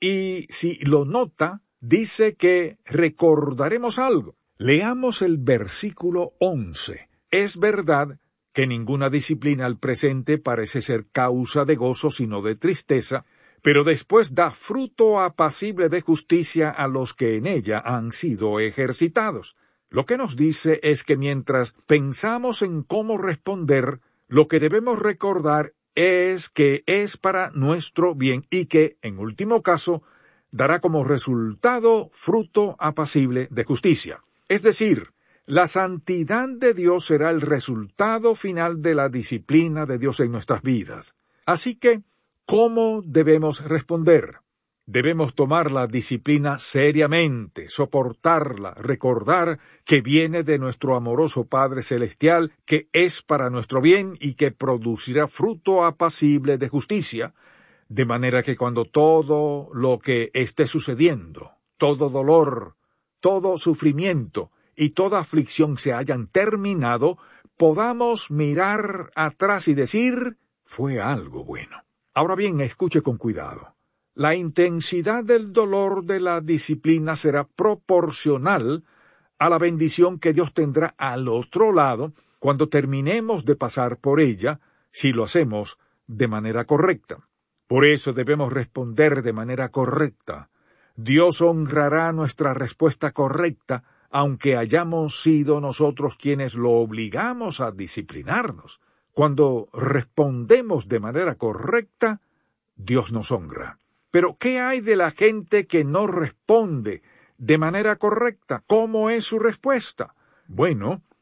Y si lo nota, dice que recordaremos algo. Leamos el versículo once. Es verdad que ninguna disciplina al presente parece ser causa de gozo sino de tristeza, pero después da fruto apacible de justicia a los que en ella han sido ejercitados. Lo que nos dice es que mientras pensamos en cómo responder, lo que debemos recordar es que es para nuestro bien y que, en último caso, dará como resultado fruto apacible de justicia. Es decir, la santidad de Dios será el resultado final de la disciplina de Dios en nuestras vidas. Así que, ¿cómo debemos responder? Debemos tomar la disciplina seriamente, soportarla, recordar que viene de nuestro amoroso Padre Celestial, que es para nuestro bien y que producirá fruto apacible de justicia, de manera que cuando todo lo que esté sucediendo, todo dolor, todo sufrimiento y toda aflicción se hayan terminado, podamos mirar atrás y decir, fue algo bueno. Ahora bien, escuche con cuidado. La intensidad del dolor de la disciplina será proporcional a la bendición que Dios tendrá al otro lado cuando terminemos de pasar por ella, si lo hacemos de manera correcta. Por eso debemos responder de manera correcta. Dios honrará nuestra respuesta correcta, aunque hayamos sido nosotros quienes lo obligamos a disciplinarnos. Cuando respondemos de manera correcta, Dios nos honra. Pero, ¿qué hay de la gente que no responde de manera correcta? ¿Cómo es su respuesta? Bueno,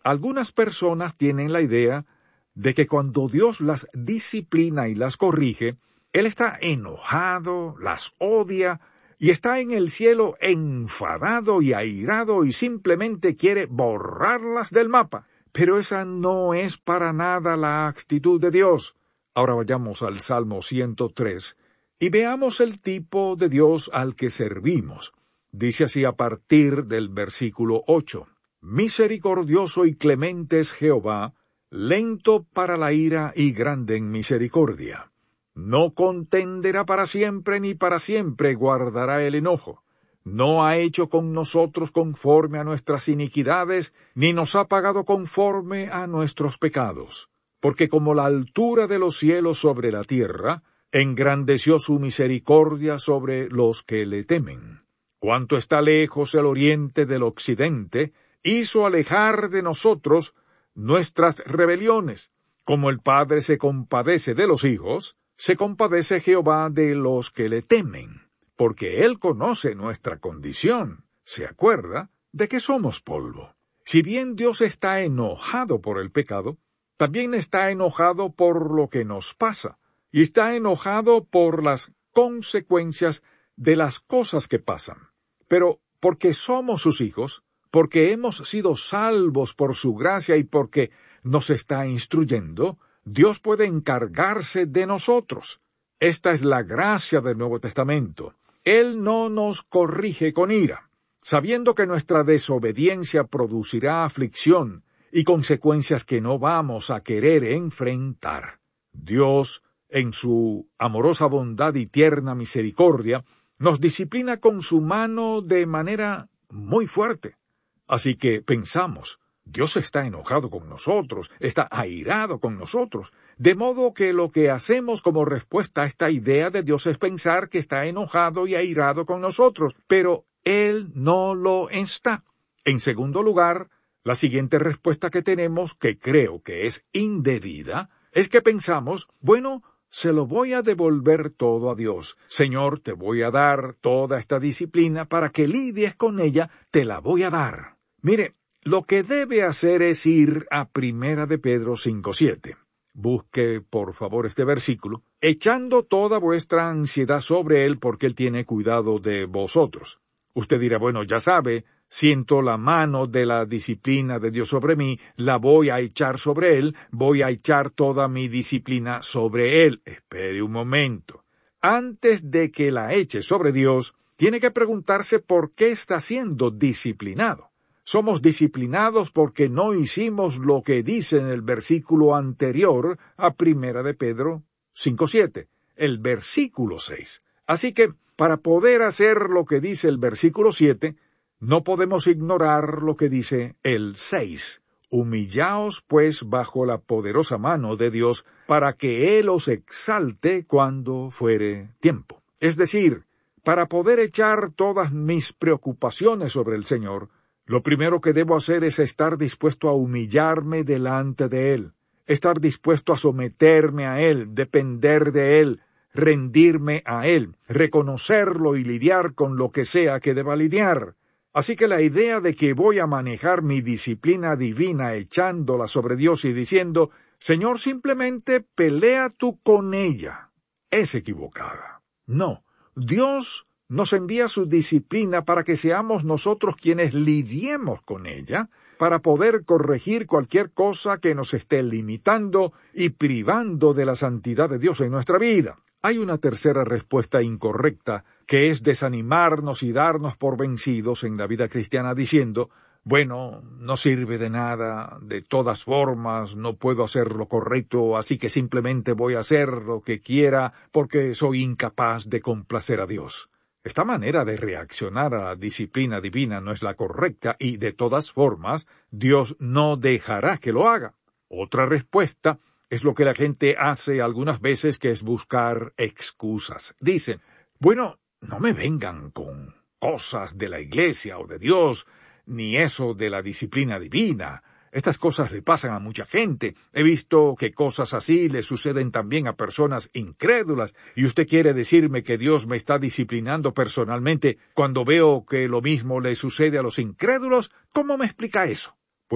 Algunas personas tienen la idea de que cuando Dios las disciplina y las corrige, Él está enojado, las odia, y está en el cielo enfadado y airado y simplemente quiere borrarlas del mapa. Pero esa no es para nada la actitud de Dios. Ahora vayamos al Salmo ciento tres y veamos el tipo de Dios al que servimos. Dice así a partir del versículo ocho. Misericordioso y clemente es Jehová, lento para la ira y grande en misericordia. No contenderá para siempre, ni para siempre guardará el enojo. No ha hecho con nosotros conforme a nuestras iniquidades, ni nos ha pagado conforme a nuestros pecados. Porque como la altura de los cielos sobre la tierra, engrandeció su misericordia sobre los que le temen. Cuanto está lejos el oriente del occidente, hizo alejar de nosotros nuestras rebeliones. Como el Padre se compadece de los hijos, se compadece Jehová de los que le temen, porque Él conoce nuestra condición, se acuerda de que somos polvo. Si bien Dios está enojado por el pecado, también está enojado por lo que nos pasa, y está enojado por las consecuencias de las cosas que pasan. Pero porque somos sus hijos, porque hemos sido salvos por su gracia y porque nos está instruyendo, Dios puede encargarse de nosotros. Esta es la gracia del Nuevo Testamento. Él no nos corrige con ira, sabiendo que nuestra desobediencia producirá aflicción y consecuencias que no vamos a querer enfrentar. Dios, en su amorosa bondad y tierna misericordia, nos disciplina con su mano de manera muy fuerte. Así que pensamos, Dios está enojado con nosotros, está airado con nosotros, de modo que lo que hacemos como respuesta a esta idea de Dios es pensar que está enojado y airado con nosotros, pero Él no lo está. En segundo lugar, la siguiente respuesta que tenemos, que creo que es indebida, es que pensamos, bueno, se lo voy a devolver todo a Dios. Señor, te voy a dar toda esta disciplina para que lidies con ella, te la voy a dar. Mire, lo que debe hacer es ir a Primera de Pedro cinco siete. Busque, por favor, este versículo, echando toda vuestra ansiedad sobre Él, porque Él tiene cuidado de vosotros. Usted dirá, bueno, ya sabe, siento la mano de la disciplina de Dios sobre mí, la voy a echar sobre Él, voy a echar toda mi disciplina sobre Él. Espere un momento. Antes de que la eche sobre Dios, tiene que preguntarse por qué está siendo disciplinado. Somos disciplinados porque no hicimos lo que dice en el versículo anterior a Primera de Pedro cinco siete, el versículo seis. Así que, para poder hacer lo que dice el versículo siete, no podemos ignorar lo que dice el seis. Humillaos, pues, bajo la poderosa mano de Dios, para que Él os exalte cuando fuere tiempo. Es decir, para poder echar todas mis preocupaciones sobre el Señor, lo primero que debo hacer es estar dispuesto a humillarme delante de Él, estar dispuesto a someterme a Él, depender de Él, rendirme a Él, reconocerlo y lidiar con lo que sea que deba lidiar. Así que la idea de que voy a manejar mi disciplina divina echándola sobre Dios y diciendo, Señor, simplemente pelea tú con ella, es equivocada. No, Dios nos envía su disciplina para que seamos nosotros quienes lidiemos con ella, para poder corregir cualquier cosa que nos esté limitando y privando de la santidad de Dios en nuestra vida. Hay una tercera respuesta incorrecta, que es desanimarnos y darnos por vencidos en la vida cristiana diciendo, bueno, no sirve de nada, de todas formas no puedo hacer lo correcto, así que simplemente voy a hacer lo que quiera porque soy incapaz de complacer a Dios. Esta manera de reaccionar a la disciplina divina no es la correcta y, de todas formas, Dios no dejará que lo haga. Otra respuesta es lo que la gente hace algunas veces, que es buscar excusas. Dicen, bueno, no me vengan con cosas de la iglesia o de Dios, ni eso de la disciplina divina. Estas cosas le pasan a mucha gente. He visto que cosas así le suceden también a personas incrédulas. ¿Y usted quiere decirme que Dios me está disciplinando personalmente cuando veo que lo mismo le sucede a los incrédulos? ¿Cómo me explica eso? Pues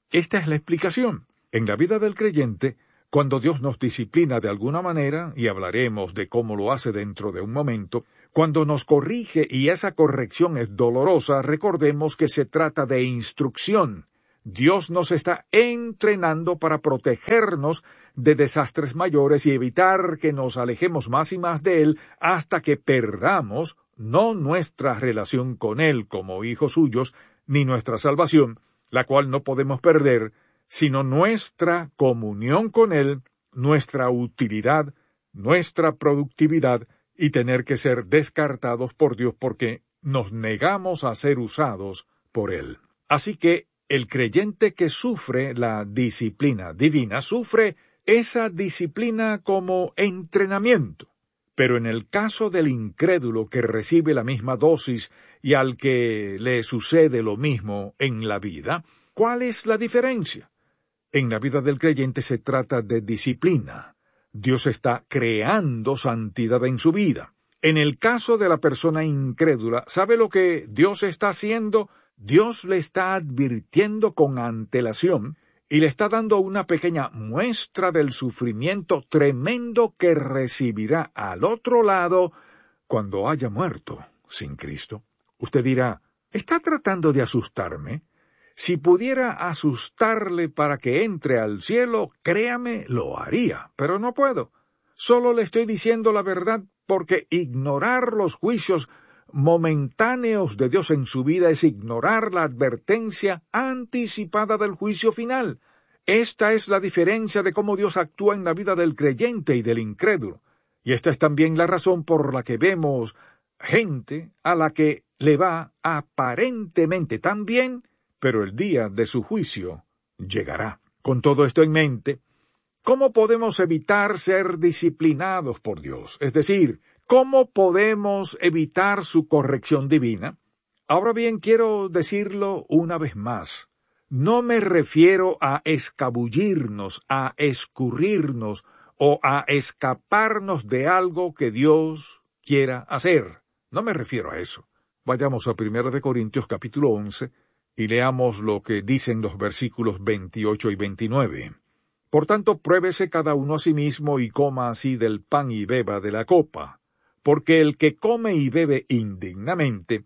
Esta es la explicación. En la vida del creyente, cuando Dios nos disciplina de alguna manera, y hablaremos de cómo lo hace dentro de un momento, cuando nos corrige y esa corrección es dolorosa, recordemos que se trata de instrucción. Dios nos está entrenando para protegernos de desastres mayores y evitar que nos alejemos más y más de Él hasta que perdamos no nuestra relación con Él como hijos suyos, ni nuestra salvación, la cual no podemos perder, sino nuestra comunión con Él, nuestra utilidad, nuestra productividad, y tener que ser descartados por Dios porque nos negamos a ser usados por Él. Así que el creyente que sufre la disciplina divina sufre esa disciplina como entrenamiento. Pero en el caso del incrédulo que recibe la misma dosis y al que le sucede lo mismo en la vida, ¿cuál es la diferencia? En la vida del creyente se trata de disciplina. Dios está creando santidad en su vida. En el caso de la persona incrédula, ¿sabe lo que Dios está haciendo? Dios le está advirtiendo con antelación y le está dando una pequeña muestra del sufrimiento tremendo que recibirá al otro lado cuando haya muerto sin Cristo. Usted dirá, ¿está tratando de asustarme? Si pudiera asustarle para que entre al cielo, créame, lo haría, pero no puedo. Solo le estoy diciendo la verdad porque ignorar los juicios momentáneos de Dios en su vida es ignorar la advertencia anticipada del juicio final. Esta es la diferencia de cómo Dios actúa en la vida del creyente y del incrédulo. Y esta es también la razón por la que vemos gente a la que le va aparentemente tan bien, pero el día de su juicio llegará. Con todo esto en mente, ¿cómo podemos evitar ser disciplinados por Dios? Es decir, ¿cómo podemos evitar su corrección divina? Ahora bien, quiero decirlo una vez más. No me refiero a escabullirnos, a escurrirnos o a escaparnos de algo que Dios quiera hacer. No me refiero a eso. Vayamos a primera de Corintios capítulo once y leamos lo que dicen los versículos veintiocho y veintinueve. Por tanto, pruébese cada uno a sí mismo y coma así del pan y beba de la copa. Porque el que come y bebe indignamente,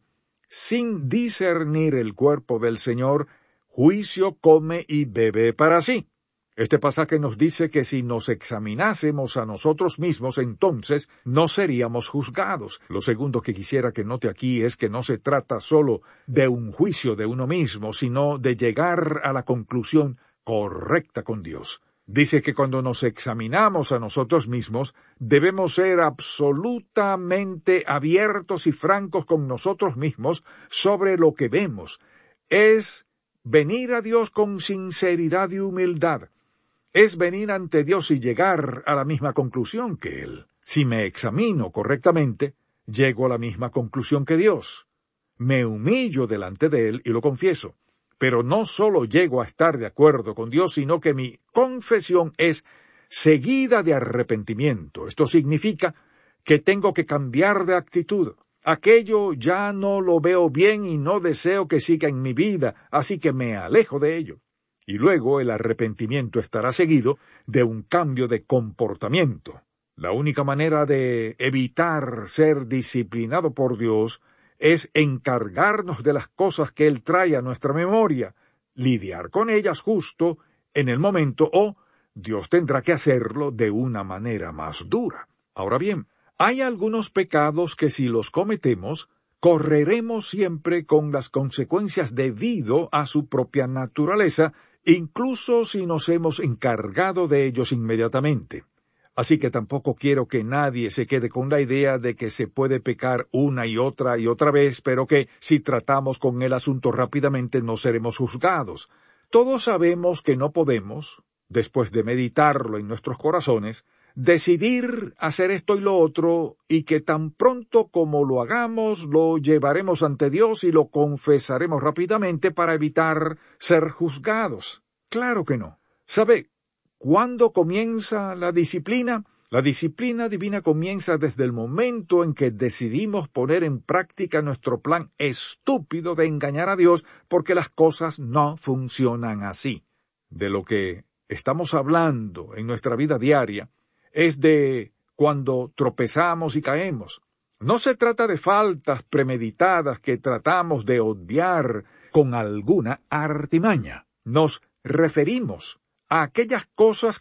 sin discernir el cuerpo del Señor, juicio come y bebe para sí. Este pasaje nos dice que si nos examinásemos a nosotros mismos, entonces no seríamos juzgados. Lo segundo que quisiera que note aquí es que no se trata solo de un juicio de uno mismo, sino de llegar a la conclusión correcta con Dios. Dice que cuando nos examinamos a nosotros mismos, debemos ser absolutamente abiertos y francos con nosotros mismos sobre lo que vemos. Es venir a Dios con sinceridad y humildad. Es venir ante Dios y llegar a la misma conclusión que Él. Si me examino correctamente, llego a la misma conclusión que Dios. Me humillo delante de Él y lo confieso. Pero no solo llego a estar de acuerdo con Dios, sino que mi confesión es seguida de arrepentimiento. Esto significa que tengo que cambiar de actitud. Aquello ya no lo veo bien y no deseo que siga en mi vida, así que me alejo de ello. Y luego el arrepentimiento estará seguido de un cambio de comportamiento. La única manera de evitar ser disciplinado por Dios es encargarnos de las cosas que Él trae a nuestra memoria, lidiar con ellas justo en el momento, o Dios tendrá que hacerlo de una manera más dura. Ahora bien, hay algunos pecados que si los cometemos, correremos siempre con las consecuencias debido a su propia naturaleza, incluso si nos hemos encargado de ellos inmediatamente. Así que tampoco quiero que nadie se quede con la idea de que se puede pecar una y otra y otra vez, pero que si tratamos con el asunto rápidamente no seremos juzgados. Todos sabemos que no podemos, después de meditarlo en nuestros corazones, decidir hacer esto y lo otro, y que tan pronto como lo hagamos, lo llevaremos ante Dios y lo confesaremos rápidamente para evitar ser juzgados. Claro que no. ¿Sabe cuándo comienza la disciplina? La disciplina divina comienza desde el momento en que decidimos poner en práctica nuestro plan estúpido de engañar a Dios porque las cosas no funcionan así. De lo que estamos hablando en nuestra vida diaria es de cuando tropezamos y caemos. No se trata de faltas premeditadas que tratamos de obviar con alguna artimaña. Nos referimos a aquellas cosas